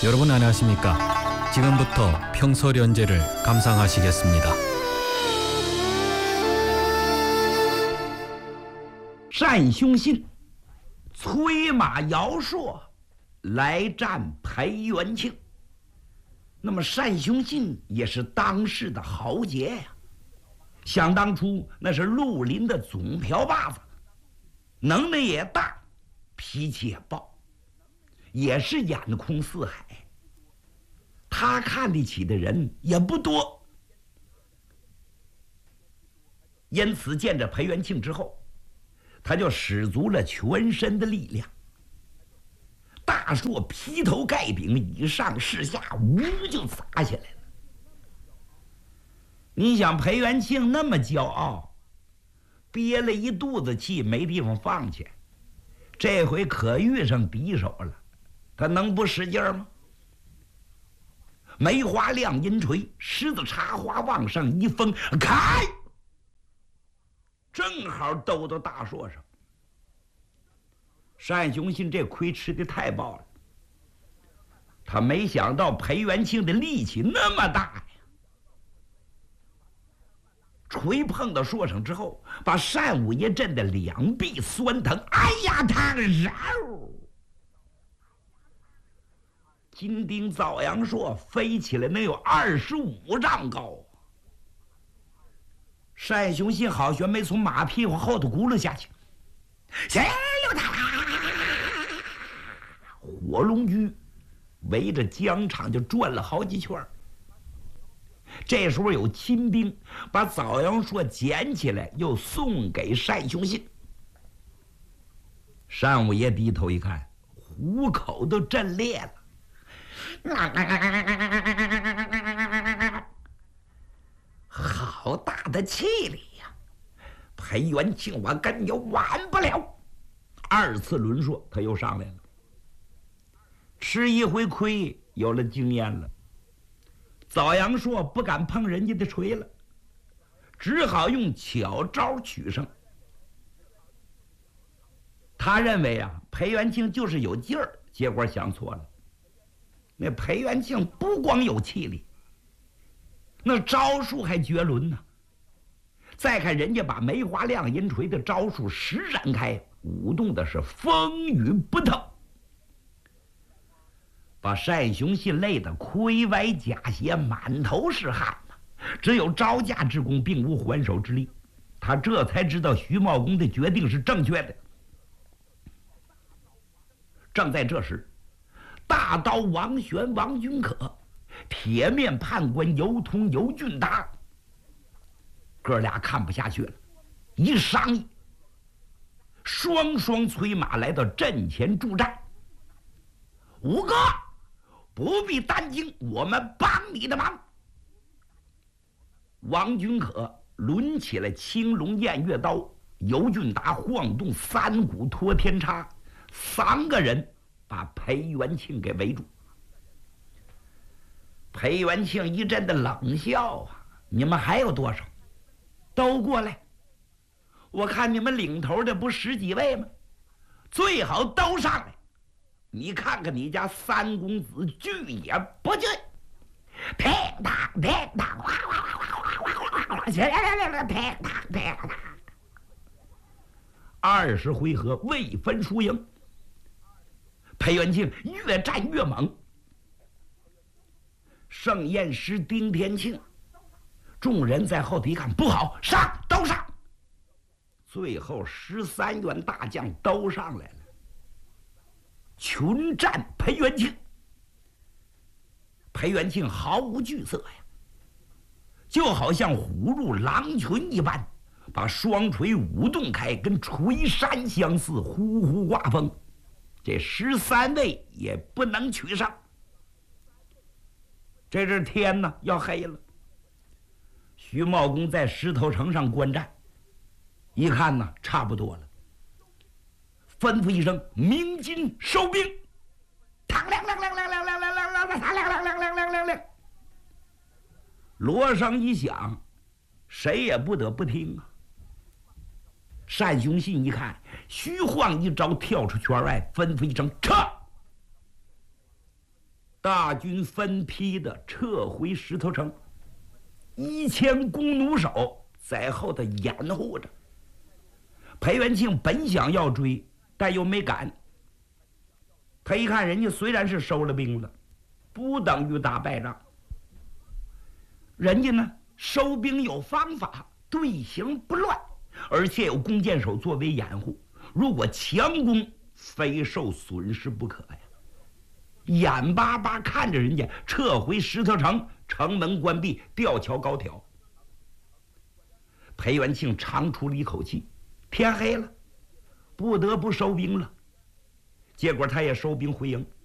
여러분 안녕하십니까? 지금부터 평소련제를 감상하시겠습니다. 单雄信催马摇槊来战裴元庆。那么单雄信也是当世的豪杰呀，想当初那是绿林的总瓢把子，能耐也大，脾气也暴，也是眼空四海。他看得起的人也不多，因此见着裴元庆之后，他就使足了全身的力量，大槊劈头盖柄，以上势下，呜就砸下来了。你想裴元庆那么骄傲，憋了一肚子气，没地方放去，这回可遇上敌手了，他能不使劲吗？梅花亮银锤，狮子插花往上一封，开，正好兜到大槊上。单雄信这亏吃的太饱了，他没想到裴元庆的力气那么大呀！锤碰到槊上之后，把单五爷震得两臂酸疼，哎呀，他饶！金钉枣阳槊飞起来能有25丈高，单雄信好悬没从马屁股后头轱辘下去，火龙驹围着疆场就转了好几圈。这时候有亲兵把枣阳槊捡起来，又送给单雄信。单五爷低头一看，虎口都震裂了。好大的气力呀！裴元庆我跟你完不了。二次轮槊他又上来了，吃一回亏，有了经验了。枣阳槊不敢碰人家的锤了，只好用巧招取胜。他认为啊，裴元庆就是有劲儿，结果想错了。那裴元庆不光有气力，那招数还绝伦呢。再看人家把梅花亮银锤的招数施展开，舞动的是风雨不透，把单雄信累得盔歪甲斜，满头是汗呐，只有招架之功，并无还手之力。他这才知道徐茂公的决定是正确的。正在这时，大刀王玄、王君可，铁面判官尤通、尤俊达，哥俩看不下去了，一商议，双双催马来到阵前助战。五哥，不必担惊，我们帮你的忙。王君可抡起了青龙偃月刀，尤俊达晃动三股托天叉，三个人把裴元庆给围住。裴元庆一阵的冷笑啊，你们还有多少？都过来，我看你们领头的不10几位吗？最好都上来，你看看你家三公子惧也不惧？乒当乒当，哗哗哗哗哗哗哗哗，乒当乒当。20回合未分输赢，裴元庆越战越猛。盛宴师丁天庆，众人在后头一看，不好，上，都上。最后13员大将都上来了，群战裴元庆。裴元庆毫无惧色呀，就好像虎入狼群一般，把双锤舞动开，跟锤山相似，呼呼刮风。这13位也不能取胜。这阵天呢要黑了，徐茂公在石头城上观战，一看呢差不多了，吩咐一声：“鸣金收兵！”嘡亮亮亮亮亮亮亮亮亮亮亮亮亮亮亮亮，锣声一响，谁也不得不听啊。单雄信一看，虚晃一招跳出圈外，吩咐一声撤。 大军分批的撤回石头城，1000弓弩手在后头掩护着。裴元庆本想要追，但又没敢。他一看人家虽然是收了兵了，不等于打败仗。人家呢收兵有方法，队形不乱，而且有弓箭手作为掩护，如果强攻，非受损失不可呀。眼巴巴看着人家撤回石头城，城门关闭，吊桥高挑。裴元庆长出了一口气，天黑了，不得不收兵了。结果他也收兵回营。